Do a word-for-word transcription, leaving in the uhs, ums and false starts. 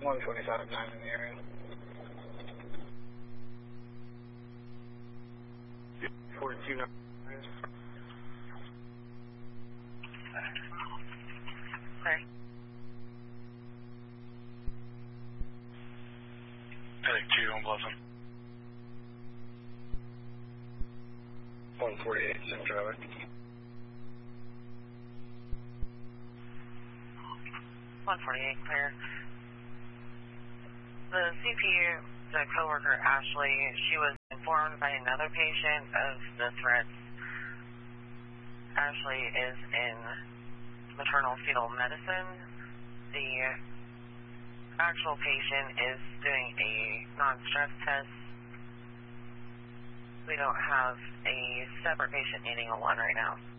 one twenty-five nine in the area. forty-two nine. Clear. Heading two on Bluffton. one forty-eight, same traffic. one forty-eight, clear. The C P U, the coworker Ashley, she was informed by another patient of the threats. Ashley is in maternal fetal medicine. The actual patient is doing a non-stress test. We don't have a separate patient needing a one right now.